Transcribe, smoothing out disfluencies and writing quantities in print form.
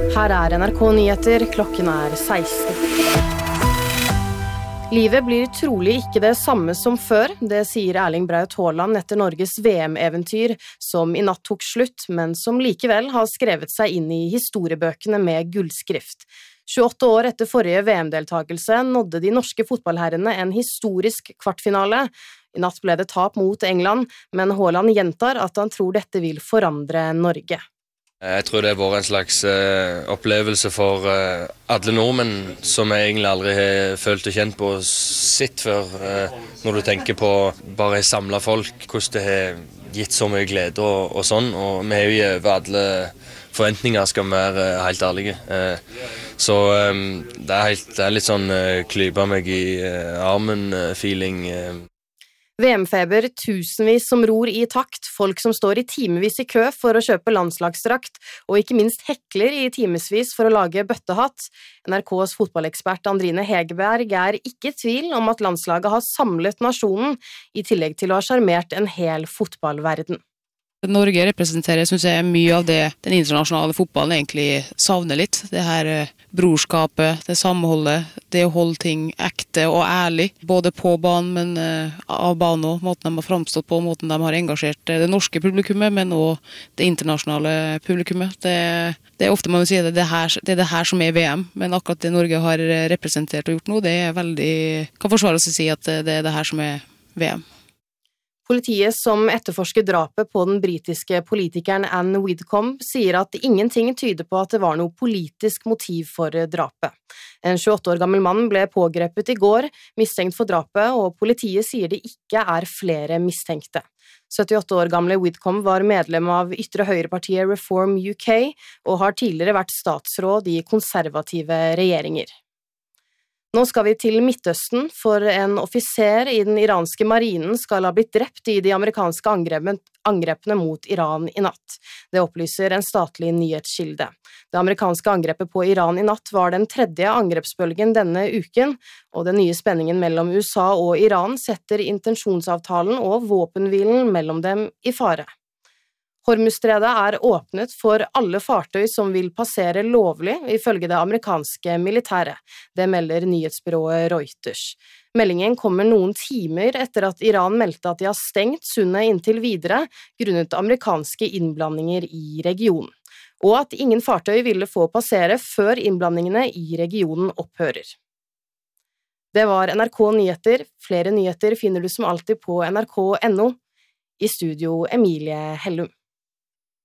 Her NRK Nyheter, klokken 16. Livet blir trolig ikke det samme som før, det sier Erling Braut Haaland etter Norges VM-eventyr, som i natt tok slutt, men som likevel har skrevet seg inn i historiebøkene med gullskrift. 28 år etter forrige VM-deltagelse nådde de norske fotballherrene en historisk kvartfinale. I natt ble det tap mot England, men Haaland gjentar at han tror dette vil forandre Norge. Jeg tror det har vært en slags opplevelse for alle nordmenn som jeg egentlig aldri har følt og kjent på sitt før, når du tenker på bare samlet folk, hvordan det har gitt så mye glede og sånn, og vi har jo over alle forventninger, skal vi være helt ærlige. Så det er litt sånn klype meg i armen-feeling. VM-feber, tusenvis som ror i takt, folk som står i timevis i kø for å kjøpe landslagsdrakt, og ikke minst hekler i timesvis for å lage bøttehatt. NRKs fotballekspert Andrine Hegerberg ikke i tvil om at landslaget har samlet nasjonen, i tillegg til å ha sjarmert en hel fotballverden. Norge representerer, synes jeg, mye av det den internasjonale fotballen egentlig savner litt. Det her brorskapet, det samholdet, det å holde ting ekte og ærlig, både på banen, men av banen også, måten de har fremstått på, måten de har engasjert det norske publikummet, men også det internasjonale publikummet. Det ofte man vil si det er det her som VM, men akkurat det Norge har representert og gjort nå, det veldig, kan forsvares å si at det er det her som er VM. Politiet som etterforsker drapet på den britiske politikeren Anne Widdecombe sier at ingenting tyder på at det var noe politisk motiv for drapet. En 28 år gammel mann ble pågrepet i går, mistenkt for drapet, og politiet sier det ikke er flere mistenkte. 78 år gamle Widdecombe var medlem av ytre høyrepartiet Reform UK, og har tidligere vært statsråd i konservative regjeringer. Nå skal vi til Midtøsten, for en offiser i den iranske marinen skal ha blitt drept i de amerikanske angrepene mot Iran i natt. Det opplyser en statlig nyhetskilde. Det amerikanske angrepet på Iran i natt var den tredje angrepsbølgen denne uken, og den nye spenningen mellom USA og Iran setter intensjonsavtalen og våpenhvilen mellom dem i fare. Hormuzstredet åpnet for alle fartøy som vil passere lovlig, ifølge det amerikanske militæret. Det melder nyhetsbyrået Reuters. Meldingen kommer noen timer etter at Iran meldte at de har stengt sundet inntil videre, grunnet amerikanske innblandinger i regionen, og at ingen fartøy ville få passere før innblandingene i regionen opphører. Det var NRK Nyheter. Flere nyheter finner du som alltid på nrk.no. I studio Emilie Hellum.